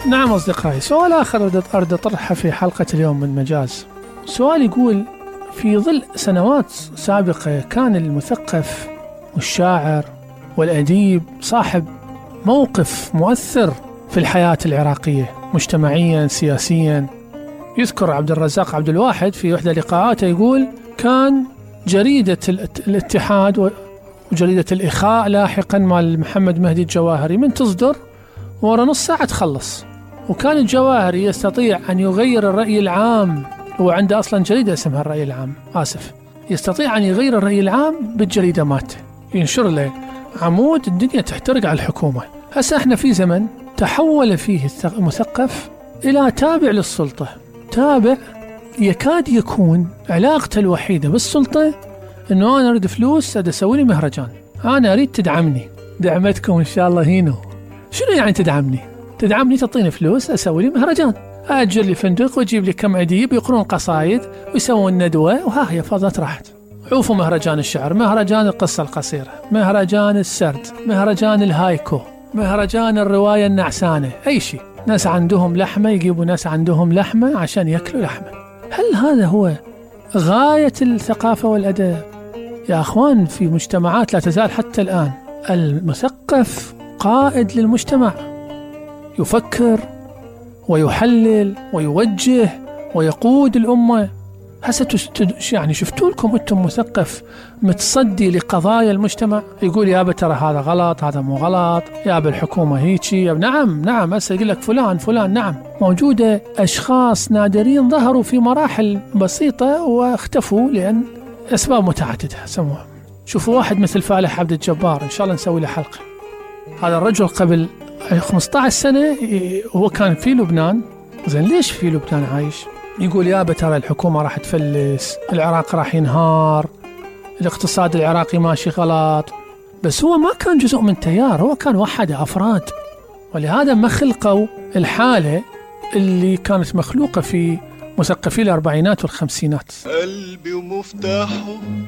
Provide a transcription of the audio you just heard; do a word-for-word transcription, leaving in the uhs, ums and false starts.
نعم أصدقائي، سؤال آخر أريد أطرحه في حلقة اليوم من مجاز. سؤال يقول: في ظل سنوات سابقة كان المثقف والشاعر والأديب صاحب موقف مؤثر في الحياة العراقية مجتمعيا سياسيا. يذكر عبد الرزاق عبد الواحد في إحدى لقاءاته يقول: كان جريدة الاتحاد وجريدة الإخاء لاحقا مع محمد مهدي الجواهري من تصدر ورا نص ساعة تخلص، وكان الجواهري يستطيع أن يغير الرأي العام. هو عنده أصلا جريدة اسمها الرأي العام، آسف، يستطيع أن يغير الرأي العام بالجريدة ماته، ينشر له عمود الدنيا تحترق على الحكومة. هسا احنا في زمن تحول فيه المثقف إلى تابع للسلطة، تابع يكاد يكون علاقته الوحيدة بالسلطة إنه أنا أريد فلوس أدي أسوي لي مهرجان، أنا أريد تدعمني، دعمتكم إن شاء الله هينو. شنو يعني تدعمني؟ تدعمني تعطيني فلوس أسوي لي مهرجان، أجر لي فندق وأجيب لي كم أديب يقرون قصايد ويسوون ندوة، وها هي فضلت راحت. عوفوا مهرجان الشعر، مهرجان القصة القصيرة، مهرجان السرد، مهرجان الهايكو، مهرجان الرواية النعسانة، أي شيء. ناس عندهم لحمة يجيبوا ناس عندهم لحمة عشان يأكلوا لحمة. هل هذا هو غاية الثقافة والأدب؟ يا أخوان، في مجتمعات لا تزال حتى الآن المثقف قائد للمجتمع، يفكر ويحلل ويوجه ويقود الأمة. هسه يعني شفتوا لكم أنتم مثقف متصدي لقضايا المجتمع يقول يا ترى هذا غلط، هذا مو غلط، يا بالحكومة هيجي. نعم نعم، هسه يقول لك فلان فلان. نعم، موجودة أشخاص نادرين ظهروا في مراحل بسيطة واختفوا لأن أسباب متعددة سموها. شوفوا واحد مثل فالح عبد الجبار، إن شاء الله نسوي له حلقة. هذا الرجل قبل خمسة عشر سنة هو كان في لبنان. زين ليش في لبنان عايش؟ يقول يا ترى الحكومة راح تفلس، العراق راح ينهار، الاقتصاد العراقي ماشي غلط. بس هو ما كان جزء من تيار، هو كان وحد أفراد، ولهذا ما خلقوا الحالة اللي كانت مخلوقة في مثقفي الأربعينات والخمسينات. قلبي ومفتاحه